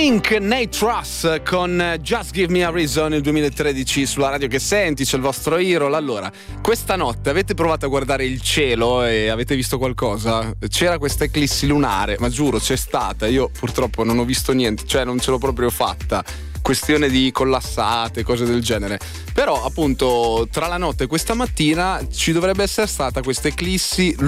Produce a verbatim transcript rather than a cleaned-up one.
Pink, Nate Truss con Just Give Me a Reason nel duemilatredici sulla radio che senti, c'è il vostro Hero. Allora, questa notte avete provato a guardare il cielo e avete visto qualcosa? C'era questa eclissi lunare, ma giuro c'è stata, io purtroppo non ho visto niente, cioè non ce l'ho proprio fatta. Questione di collassate, cose del genere. Però appunto tra la notte e questa mattina ci dovrebbe essere stata questa eclissi